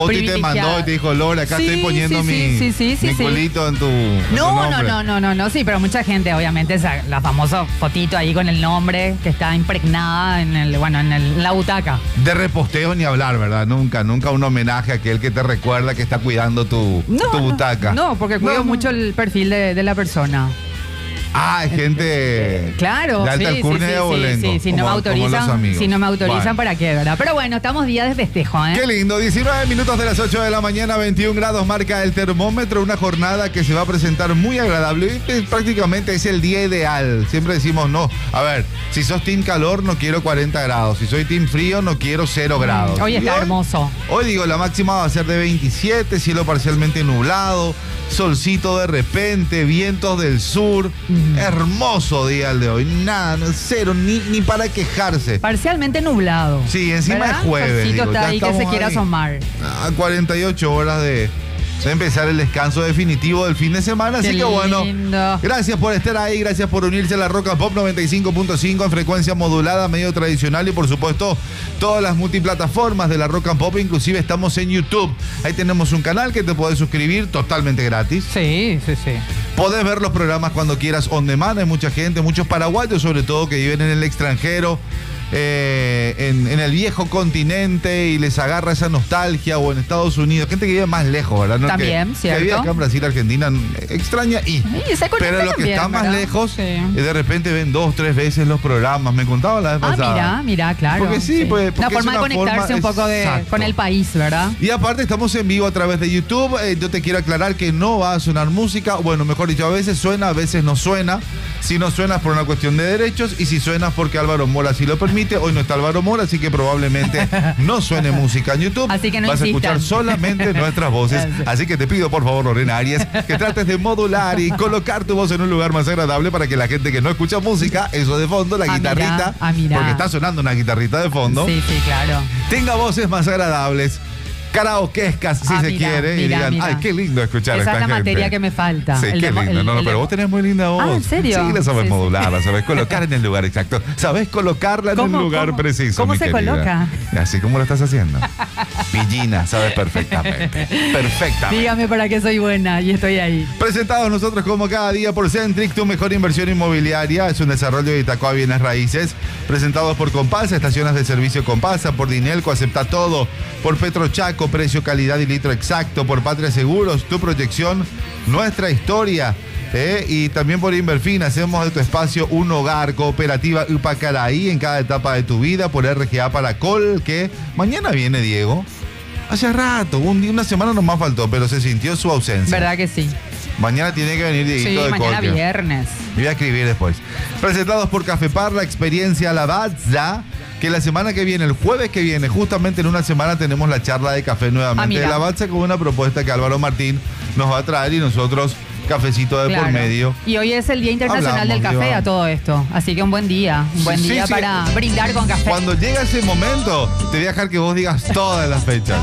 Oti te mandó y te dijo, Lola, acá estoy poniendo mi culito en tu No, sí, pero mucha gente, obviamente, la famosa fotito ahí con el nombre que está impregnada en la butaca. De reposteo ni hablar, ¿verdad? Nunca un homenaje a aquel que te recuerda que está cuidando tu butaca. No, porque cuido mucho el perfil de la persona. Ah, es gente claro, de alta alcurnia de abolengo. Sí, si no me autorizan, ¿para qué, verdad? Pero bueno, estamos día de festejo, ¿eh? Qué lindo, 19 minutos de las 8 de la mañana, 21 grados marca el termómetro, una jornada que se va a presentar muy agradable. Prácticamente es el día ideal. Siempre decimos, no, a ver, si sos team calor no quiero 40 grados, si soy team frío no quiero 0 grados. Hoy está hermoso. Hoy digo, la máxima va a ser de 27, cielo parcialmente nublado, solcito de repente, vientos del sur. Hermoso día el de hoy. Nada, cero, ni para quejarse. Parcialmente nublado. Sí, encima ¿verdad? es jueves. Digo, está ahí que se quiera asomar. A 48 horas de empezar el descanso definitivo del fin de semana. Así que bueno, gracias por estar ahí, gracias por unirse a la Rock and Pop 95.5 en frecuencia modulada, medio tradicional, y por supuesto todas las multiplataformas de la Rock and Pop, inclusive estamos en YouTube. Ahí tenemos un canal que te podés suscribir totalmente gratis. Sí. Podés ver los programas cuando quieras on demand. Hay mucha gente, muchos paraguayos sobre todo, que viven en el extranjero, en el viejo continente, y les agarra esa nostalgia, o en Estados Unidos, gente que vive más lejos, ¿verdad? ¿No? También, cierto. Que vive acá en Brasil, Argentina, extraña pero los que están más lejos, de repente ven 2, 3 veces los programas. Me contaba la vez pasada. Mira, claro. Porque porque una forma de conectarse un poco con el país, ¿verdad? Y aparte estamos en vivo a través de YouTube. Yo te quiero aclarar que no va a sonar música, bueno, mejor dicho, a veces suena, a veces no suena. Si no suena es por una cuestión de derechos, y si suena es porque Álvaro Mora sí lo permite. Hoy no está Álvaro Mora, así que probablemente no suene música en YouTube. Así que no vas a escuchar solamente nuestras voces. Así que te pido, por favor, Lorena Arias, que trates de modular y colocar tu voz en un lugar más agradable para que la gente que no escucha música, eso de fondo, la guitarrita, porque está sonando una guitarrita de fondo, sí, claro, tenga voces más agradables, karaokeescas, si se quiere, y digan, ay, qué lindo escuchar a esta gente. Esa es la materia que me falta. Sí, qué lindo. Pero vos tenés muy linda voz. Ah, ¿en serio? Sí, la sabes modular, la sabes colocar en el lugar exacto. Sabes colocarla en un lugar preciso, ¿Cómo se coloca? Así como lo estás haciendo. Pillina, sabes perfectamente. Dígame para qué soy buena, y estoy ahí. Presentados nosotros como cada día por Centric, tu mejor inversión inmobiliaria. Es un desarrollo de Itacoa Bienes Raíces. Presentados por Compasa, estaciones de servicio Compasa, por Dinelco, acepta todo, por Petrochaco, precio, calidad y litro exacto, por Patria Seguros, tu proyección, nuestra historia, y también por Inverfin, hacemos de tu espacio un hogar. Cooperativa Upacaraí, en cada etapa de tu vida, por RGA Paracol, que mañana viene Diego. Hace rato, una semana nomás faltó, pero se sintió su ausencia. ¿Verdad que sí? Mañana tiene que venir Dieguito de mañana Colquio. Viernes. Me voy a escribir después. Presentados por Cafepar, la experiencia Lavazza, que la semana que viene, el jueves que viene, justamente en una semana, tenemos la charla de café nuevamente de Lavazza, con una propuesta que Álvaro Martín nos va a traer, y nosotros cafecito de por medio. Y hoy es el Día Internacional del Café a todo esto. Así que un buen día para brindar con café. Cuando llega ese momento, te voy a dejar que vos digas todas las fechas.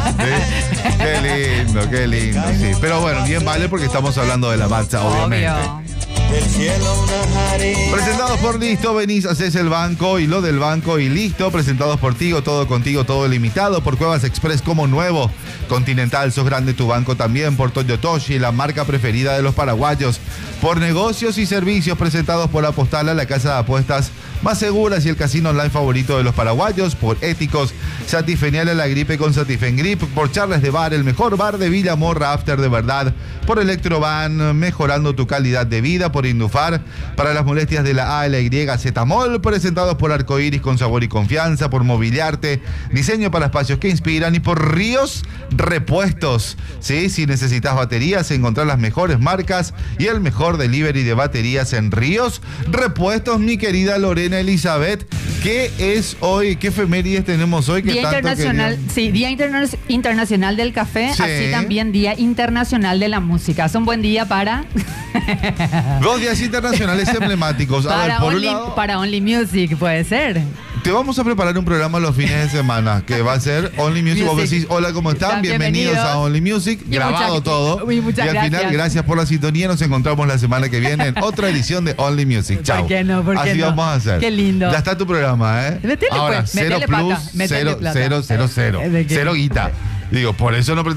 Qué lindo, sí. Pero bueno, bien vale, porque estamos hablando de Lavazza, obviamente. Del cielo una harina. Presentados por Listo, venís, haces el banco y lo del banco y listo. Presentados por Tigo, todo contigo, todo ilimitado. Por Cuevas Express como nuevo. Continental, sos grande tu banco también. Por Toyotoshi, la marca preferida de los paraguayos. Por negocios y servicios, presentados por Apostala, la casa de apuestas más seguras y el casino online favorito de los paraguayos. Por Éticos, Satifenial a la gripe con Satifengrip. Por Charles de Bar, el mejor bar de Villa Morra, after de verdad. Por Electroban, mejorando tu calidad de vida. Por Indufar, para las molestias de la A y la Y, Cetamol. Presentados por Arcoiris, con sabor y confianza. Por Mobiliarte, diseño para espacios que inspiran. Y por Ríos Repuestos, ¿sí? Si necesitas baterías, encontrar las mejores marcas y el mejor delivery de baterías en Ríos Repuestos. Mi querida Lorena Elizabeth, ¿qué es hoy? ¿Qué efemérides tenemos hoy? Día Internacional, Día Internacional del Café, así también Día Internacional de la Música. Es un buen día para... Dos días internacionales emblemáticos. Para Only Music, puede ser. Te vamos a preparar un programa los fines de semana que va a ser Only Music. Vos decís, hola, ¿cómo están? Bienvenidos a Only Music. Grabado todo. Y al final, gracias por la sintonía. Nos encontramos la semana que viene en otra edición de Only Music. Chao. ¿Por qué no? Así vamos a hacer. Qué lindo. Ya está tu programa, ¿eh? Metele, ahora, pues. cero Metele plus, plata. cero guita. Digo, por eso no